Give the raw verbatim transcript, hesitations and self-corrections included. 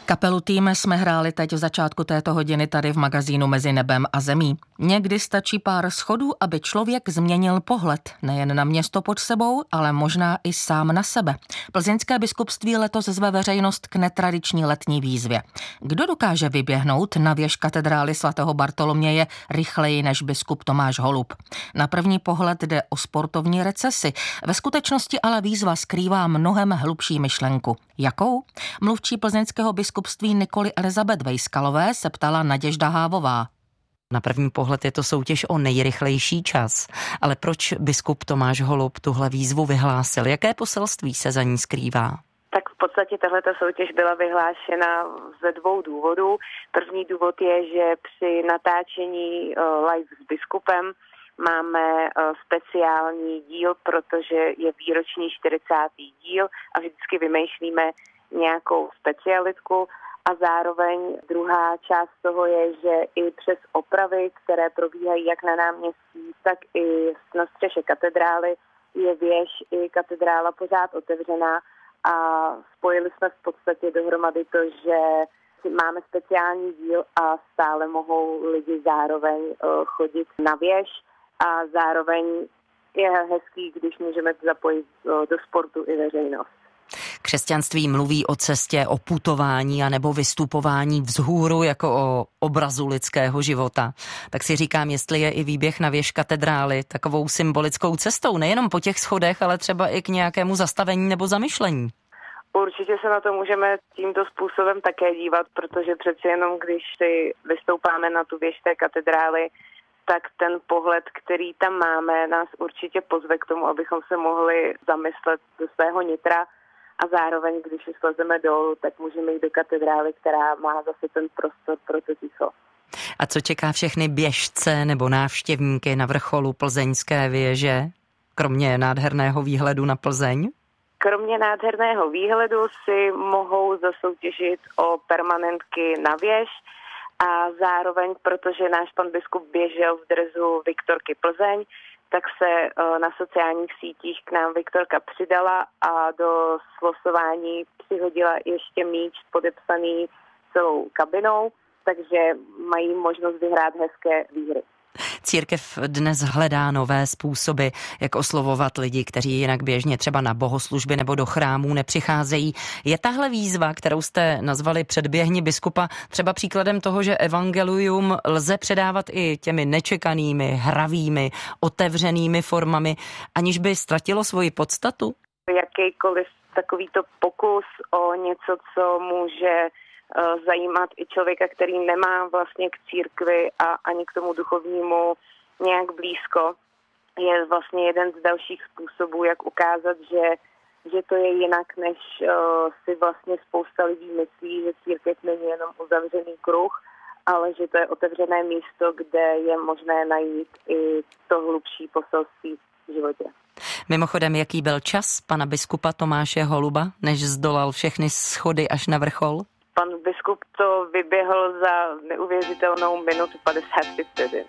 Kapelu Tým jsme hráli teď v začátku této hodiny tady v magazínu Mezi nebem a zemí. Někdy stačí pár schodů, aby člověk změnil pohled nejen na město pod sebou, ale možná i sám na sebe. Plzeňské biskupství letos zve veřejnost k netradiční letní výzvě. Kdo dokáže vyběhnout na věž katedrály svatého Bartoloměje rychleji než biskup Tomáš Holub? Na první pohled jde o sportovní recesi. Ve skutečnosti ale výzva skrývá mnohem hlubší myšlenku. Jakou? Mluvčí plzeňského biskupství Nikoly Elizabeth Vejskalové se ptala Naděžda Hávová. Na první pohled je to soutěž o nejrychlejší čas, ale proč biskup Tomáš Holub tuhle výzvu vyhlásil? Jaké poselství se za ní skrývá? Tak v podstatě tahleta soutěž byla vyhlášena ze dvou důvodů. První důvod je, že při natáčení live s biskupem máme speciální díl, protože je výroční čtyřicátý díl a vždycky vymýšlíme nějakou specialitku. A zároveň druhá část toho je, že i přes opravy, které probíhají jak na náměstí, tak i na střeše katedrály, je věž i katedrála pořád otevřená a spojili jsme v podstatě dohromady to, že máme speciální díl a stále mohou lidi zároveň chodit na věž a zároveň je hezký, když můžeme zapojit do sportu i veřejnost. Křesťanství mluví o cestě, o putování anebo vystupování vzhůru jako o obrazu lidského života. Tak si říkám, jestli je i výběh na věž katedrály takovou symbolickou cestou, nejenom po těch schodech, ale třeba i k nějakému zastavení nebo zamyšlení. Určitě se na to můžeme tímto způsobem také dívat, protože přeci jenom, když si vystoupáme na tu věž té katedrály, tak ten pohled, který tam máme, nás určitě pozve k tomu, abychom se mohli zamyslet do svého nitra. A zároveň, když slezeme dolů, tak můžeme jít do katedrály, která má zase ten prostor pro to ticho. A co čeká všechny běžce nebo návštěvníky na vrcholu Plzeňské věže, kromě nádherného výhledu na Plzeň? Kromě nádherného výhledu si mohou zasoutěžit o permanentky na věž a zároveň, protože náš pan biskup běžel v dresu Viktorky Plzeň, tak se na sociálních sítích k nám Viktorka přidala a do slosování přihodila ještě míč podepsaný celou kabinou, takže mají možnost vyhrát hezké výhry. Církev dnes hledá nové způsoby, jak oslovovat lidi, kteří jinak běžně třeba na bohoslužby nebo do chrámů nepřicházejí. Je tahle výzva, kterou jste nazvali Předběhni biskupa, třeba příkladem toho, že evangelium lze předávat i těmi nečekanými, hravými, otevřenými formami, aniž by ztratilo svoji podstatu? Jakýkoliv takovýto pokus o něco, co může zajímat i člověka, který nemá vlastně k církvi a ani k tomu duchovnímu nějak blízko, je vlastně jeden z dalších způsobů, jak ukázat, že, že to je jinak, než uh, si vlastně spousta lidí myslí, že církev není jenom uzavřený kruh, ale že to je otevřené místo, kde je možné najít i to hlubší poselství v životě. Mimochodem, jaký byl čas pana biskupa Tomáše Holuba, než zdolal všechny schody až na vrchol? Pan biskup to vyběhl za neuvěřitelnou minutu padesát tři vteřin.